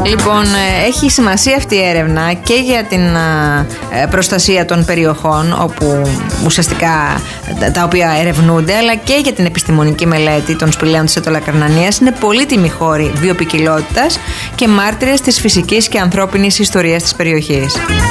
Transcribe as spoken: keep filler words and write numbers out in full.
Λοιπόν, έχει σημασία αυτή η έρευνα και για την προστασία των περιοχών όπου ουσιαστικά τα οποία ερευνούνται, αλλά και για την επιστημονική μελέτη των σπηλαίων της Αττολακαρνανίας. Είναι πολύτιμοι χώροι βιοποικιλότητας και μάρτυρες της φυσικής και ανθρώπινης ιστορίας της περιοχής.